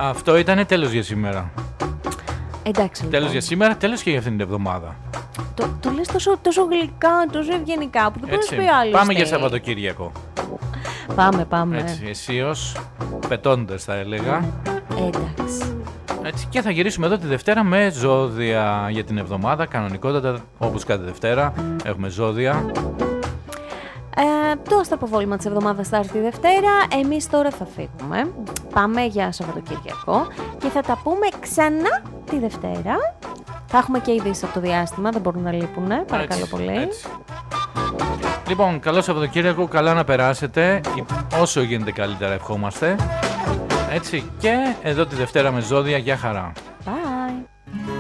Αυτό ήταν τέλος για σήμερα. Εντάξει. Τέλος Λοιπόν. για σήμερα, τέλος και για αυτήν την εβδομάδα. Το λες τόσο γλυκά, τόσο ευγενικά που δεν μπορεί να πει άλλο. Πάμε για Σαββατοκύριακο. Πάμε. Έτσι, αισίως, πετώντας θα έλεγα. Εντάξει. Έτσι, και θα γυρίσουμε εδώ τη Δευτέρα με ζώδια για την εβδομάδα. Κανονικότατα, όπως κάθε Δευτέρα, έχουμε ζώδια. Το αστραποβόλημα της εβδομάδας θα έρθει Δευτέρα. Εμείς τώρα θα φύγουμε. Πάμε για Σαββατοκύριακο και θα τα πούμε ξανά τη Δευτέρα. Θα έχουμε και ειδήσεις από το διάστημα, δεν μπορούν να λείπουν. Παρακαλώ πολύ. Έτσι. Λοιπόν, καλό Σαββατοκύριακο, καλά να περάσετε. Όσο γίνεται καλύτερα ευχόμαστε. Έτσι, και εδώ τη Δευτέρα με ζώδια, για χαρά.